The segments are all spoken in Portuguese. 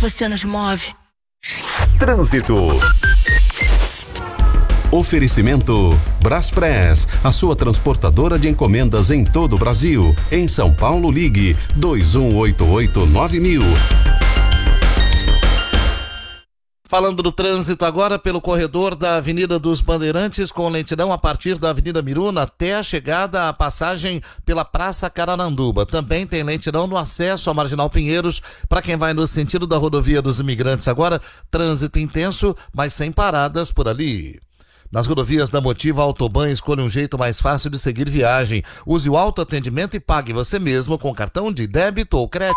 você nos move. Trânsito. Oferecimento Braspress, a sua transportadora de encomendas em todo o Brasil. Em São Paulo, ligue 2188-9000. Falando do trânsito agora pelo corredor da Avenida dos Bandeirantes, com lentidão a partir da Avenida Miruna até a chegada à passagem pela Praça Cararanduba. Também tem lentidão no acesso à Marginal Pinheiros para quem vai no sentido da Rodovia dos Imigrantes. Agora, trânsito intenso, mas sem paradas por ali. Nas rodovias da Motiva Autoban, escolha um jeito mais fácil de seguir viagem. Use o autoatendimento e pague você mesmo com cartão de débito ou crédito.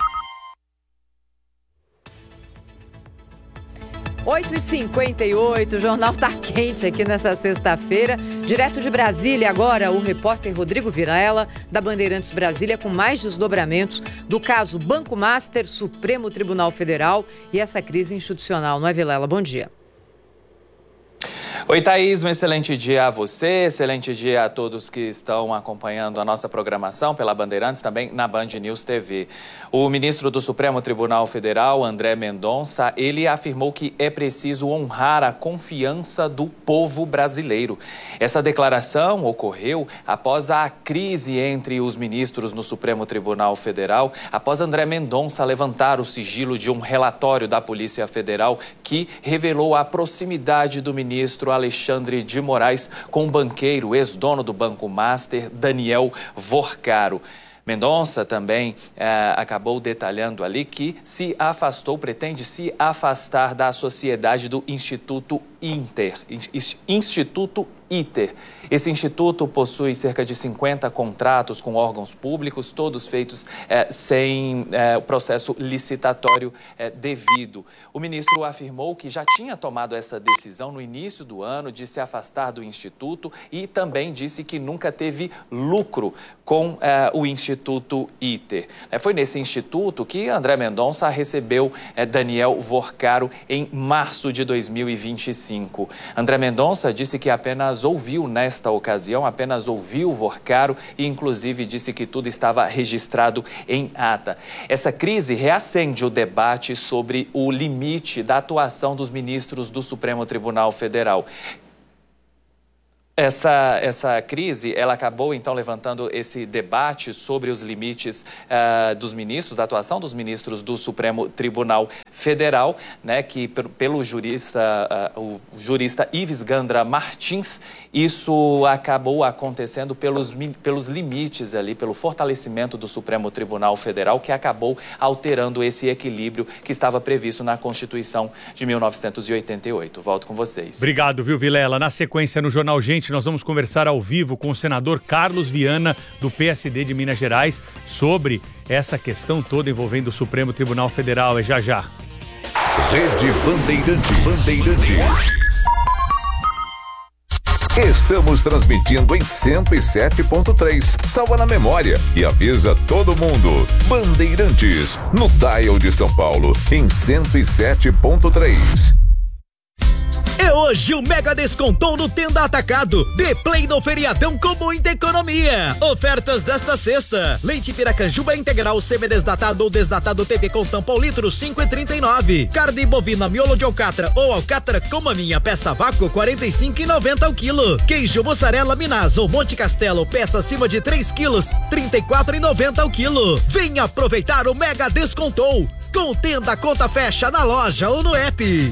8h58, o jornal tá quente aqui nessa sexta-feira. Direto de Brasília agora, o repórter Rodrigo Vilela, da Bandeirantes Brasília, com mais desdobramentos do caso Banco Master, Supremo Tribunal Federal e essa crise institucional. Não é, Vilela? Bom dia. Oi, Thaís, um excelente dia a você, excelente dia a todos que estão acompanhando a nossa programação pela Bandeirantes, também na Band News TV. O ministro do Supremo Tribunal Federal, André Mendonça, ele afirmou que é preciso honrar a confiança do povo brasileiro. Essa declaração ocorreu após a crise entre os ministros no Supremo Tribunal Federal, após André Mendonça levantar o sigilo de um relatório da Polícia Federal que revelou a proximidade do ministro Alexandre de Moraes com o banqueiro, ex-dono do Banco Master, Daniel Vorcaro. Mendonça também acabou detalhando ali que pretende se afastar da sociedade do Instituto ITER. Esse instituto possui cerca de 50 contratos com órgãos públicos, todos feitos sem o processo licitatório devido. O ministro afirmou que já tinha tomado essa decisão no início do ano de se afastar do instituto e também disse que nunca teve lucro com o Instituto ITER. Foi nesse instituto que André Mendonça recebeu Daniel Vorcaro em março de 2025. André Mendonça disse que apenas ouviu nesta ocasião, apenas ouviu Vorcaro e inclusive disse que tudo estava registrado em ata. Essa crise reacende o debate sobre o limite da atuação dos ministros do Supremo Tribunal Federal. Essa crise, ela acabou então levantando esse debate sobre os limites dos ministros, da atuação dos ministros do Supremo Tribunal Federal, né, que pelo o jurista Ives Gandra Martins, isso acabou acontecendo pelos limites ali, pelo fortalecimento do Supremo Tribunal Federal, que acabou alterando esse equilíbrio que estava previsto na Constituição de 1988. Volto com vocês. Obrigado, viu, Vilela? Na sequência, no Jornal Gente, nós vamos conversar ao vivo com o senador Carlos Viana, do PSD de Minas Gerais, sobre essa questão toda envolvendo o Supremo Tribunal Federal. É já já. Rede Bandeirantes. Estamos transmitindo em 107.3. Salva na memória e avisa todo mundo. Bandeirantes, no dial de São Paulo, em 107.3. É hoje o Mega Descontão no Tenda Atacado. Dê play no feriadão com muita economia. Ofertas desta sexta: leite Piracanjuba integral semi-desnatado ou desnatado TP com tampa ao litro, 5,39. Carne bovina miolo de alcatra ou alcatra com maminha peça vácuo, 45,90 o quilo. Queijo mussarela Minas ou Monte Castelo peça acima de 3 quilos, 34,90 o quilo. Venha aproveitar o Mega Descontou. Com Tenda, conta fecha na loja ou no app.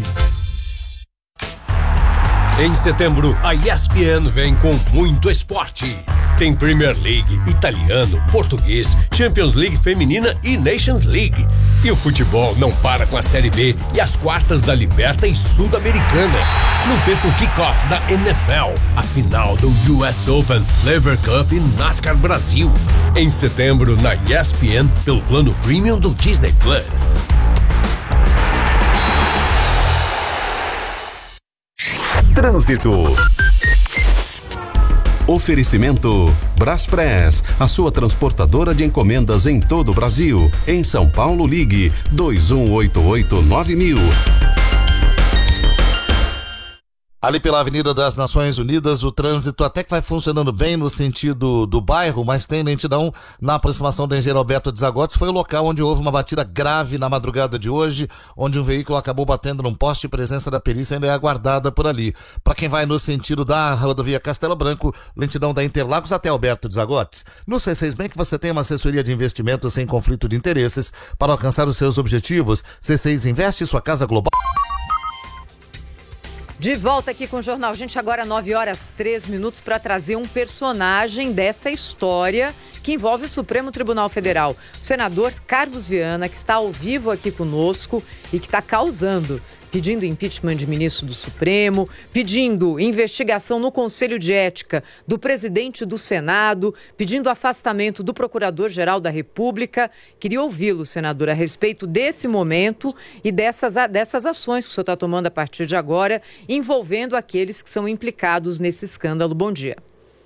Em setembro, a ESPN vem com muito esporte. Tem Premier League, italiano, português, Champions League feminina e Nations League. E o futebol não para com a Série B e as quartas da Liberta e Sul-Americana. Não perca o kickoff da NFL, a final do US Open, Lever Cup e NASCAR Brasil. Em setembro, na ESPN, pelo plano Premium do Disney Plus. Trânsito. Oferecimento Braspress, a sua transportadora de encomendas em todo o Brasil. Em São Paulo, ligue 2188-9000. Ali pela Avenida das Nações Unidas, o trânsito até que vai funcionando bem no sentido do bairro, mas tem lentidão na aproximação da Engenheiro Alberto de Zagotes. Foi o local onde houve uma batida grave na madrugada de hoje, onde um veículo acabou batendo num poste. Presença da perícia ainda é aguardada por ali. Para quem vai no sentido da rodovia Castelo Branco, lentidão da Interlagos até Alberto de Zagotes. No C6 Bank você tem uma assessoria de investimentos sem conflito de interesses para alcançar os seus objetivos. C6 Investe, sua casa global. De volta aqui com o Jornal Gente, agora 9h03 para trazer um personagem dessa história que envolve o Supremo Tribunal Federal. O senador Carlos Viana, que está ao vivo aqui conosco e que está causando, pedindo impeachment de ministro do Supremo, pedindo investigação no Conselho de Ética do presidente do Senado, pedindo afastamento do Procurador-Geral da República. Queria ouvi-lo, senador, a respeito desse momento e dessas ações que o senhor está tomando a partir de agora, envolvendo aqueles que são implicados nesse escândalo. Bom dia.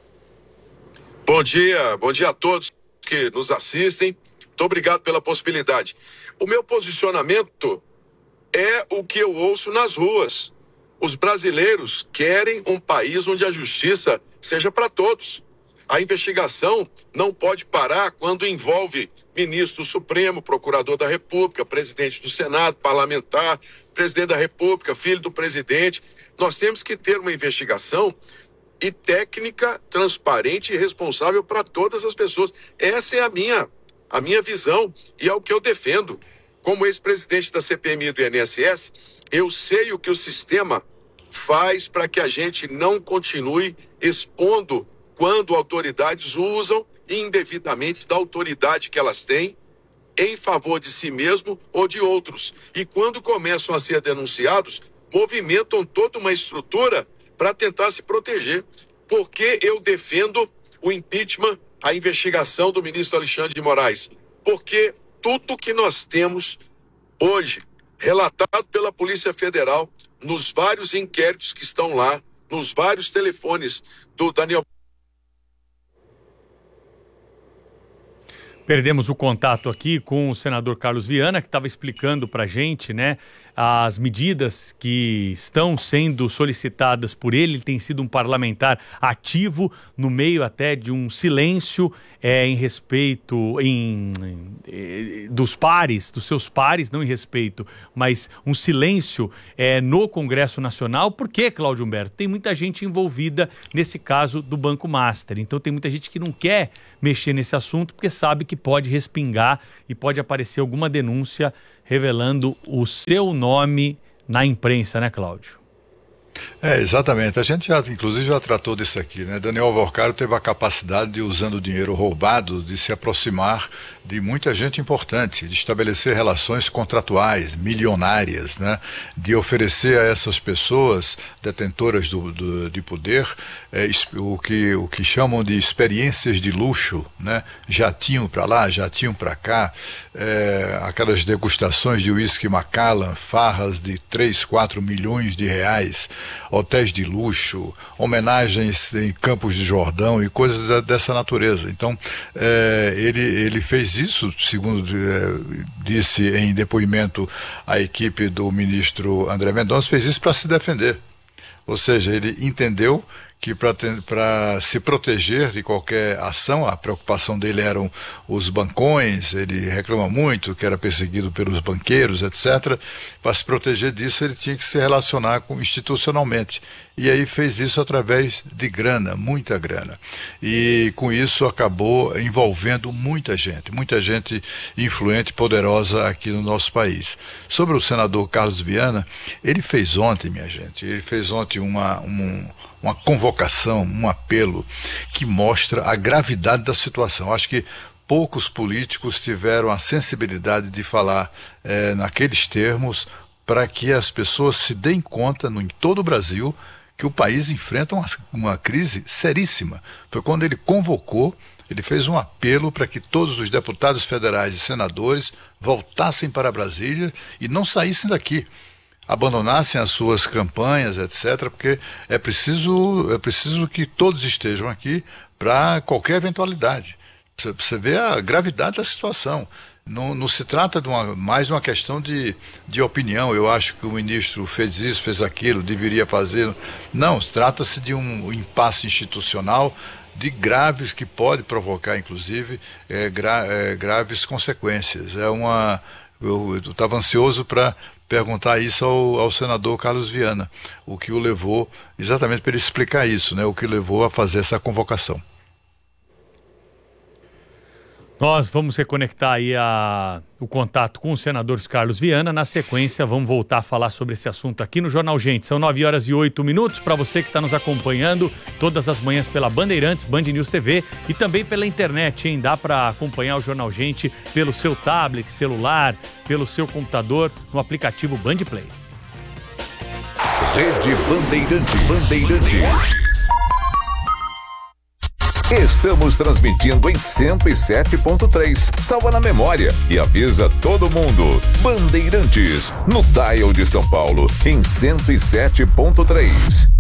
Bom dia a todos que nos assistem. Muito obrigado pela possibilidade. O meu posicionamento é o que eu ouço nas ruas. Os brasileiros querem um país onde a justiça seja para todos. A investigação não pode parar quando envolve ministro do Supremo, procurador da República, presidente do Senado, parlamentar, presidente da República, filho do presidente. Nós temos que ter uma investigação e técnica, transparente e responsável para todas as pessoas. Essa é a minha visão e é o que eu defendo. Como ex-presidente da CPMI e do INSS, eu sei o que o sistema faz para que a gente não continue expondo quando autoridades usam indevidamente da autoridade que elas têm em favor de si mesmo ou de outros. E quando começam a ser denunciados, movimentam toda uma estrutura para tentar se proteger. Porque eu defendo o impeachment, a investigação do ministro Alexandre de Moraes. Porque tudo que nós temos hoje, relatado pela Polícia Federal, nos vários inquéritos que estão lá, nos vários telefones do Daniel. Perdemos o contato aqui com o senador Carlos Viana, que estava explicando para a gente, né, as medidas que estão sendo solicitadas por ele. Ele tem sido um parlamentar ativo, no meio até de um silêncio em respeito dos pares, dos seus pares, não em respeito, mas um silêncio no Congresso Nacional. Por quê, Cláudio Humberto? Tem muita gente envolvida nesse caso do Banco Master. Então tem muita gente que não quer mexer nesse assunto porque sabe que pode respingar e pode aparecer alguma denúncia revelando o seu nome na imprensa, né, Cláudio? Exatamente. A gente inclusive já tratou disso aqui, né? Daniel Alvorcaro teve a capacidade de, usando o dinheiro roubado, de se aproximar de muita gente importante, de estabelecer relações contratuais, milionárias, né? De oferecer a essas pessoas detentoras de poder o que chamam de experiências de luxo, né? Jatinho para lá, jatinho para cá, aquelas degustações de uísque Macallan, farras de 3, 4 milhões de reais, hotéis de luxo, homenagens em Campos de Jordão e coisas dessa natureza. Então, ele fez isso, segundo disse em depoimento a equipe do ministro André Mendonça, fez isso para se defender. Ou seja, ele entendeu que para se proteger de qualquer ação, a preocupação dele eram os bancões, ele reclama muito que era perseguido pelos banqueiros, etc. Para se proteger disso, ele tinha que se relacionar institucionalmente. E aí fez isso através de grana, muita grana. E com isso acabou envolvendo muita gente influente, poderosa aqui no nosso país. Sobre o senador Carlos Viana, ele fez ontem, minha gente, uma convocação, um apelo que mostra a gravidade da situação. Acho que poucos políticos tiveram a sensibilidade de falar naqueles termos para que as pessoas se deem conta, em todo o Brasil, que o país enfrenta uma crise seríssima. Foi quando ele convocou, ele fez um apelo para que todos os deputados federais e senadores voltassem para Brasília e não saíssem daqui, abandonassem as suas campanhas, etc., porque é preciso que todos estejam aqui para qualquer eventualidade. Você vê a gravidade da situação. Não se trata de mais uma questão de opinião. Eu acho que o ministro fez isso, fez aquilo, deveria fazer. Não, trata-se de um impasse institucional graves que pode provocar, inclusive, graves consequências. Eu estava ansioso para perguntar isso ao senador Carlos Viana, o que o levou, exatamente para ele explicar isso, né, o que levou a fazer essa convocação. Nós vamos reconectar aí o contato com o senador Carlos Viana. Na sequência, vamos voltar a falar sobre esse assunto aqui no Jornal Gente. São 9h08. Para você que está nos acompanhando todas as manhãs pela Bandeirantes, Band News TV e também pela internet, hein? Dá para acompanhar o Jornal Gente pelo seu tablet, celular, pelo seu computador, no aplicativo Band Play. Rede Bandeirantes. Estamos transmitindo em 107.3. Salva na memória e avisa todo mundo. Bandeirantes, no dial de São Paulo, em 107.3.